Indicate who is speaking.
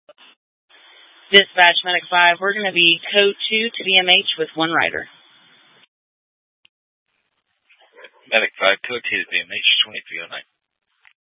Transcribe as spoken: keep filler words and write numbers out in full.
Speaker 1: Dispatch Medic five, we're going to be code two to B M H with one rider.
Speaker 2: Medic five, code two to B M H, twenty-three oh nine.